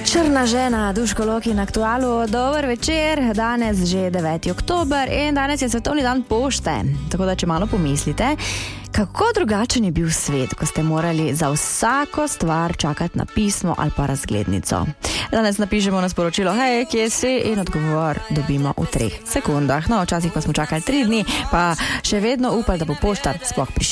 Črna žena, Duško Loki na Aktualu. Dober večer, danes že 9. oktober in danes je svetovni dan pošte. Tako da, če malo pomislite, kako drugačen je bil svet, ko ste morali za vsako stvar čakati na pismo ali pa razglednico. Danes napišemo na sporočilo, hej, kje si, in odgovor dobimo v 3 sekundah. No, včasih pa smo čakali 3 dni, pa še vedno upali, da bo poštar sploh prišel.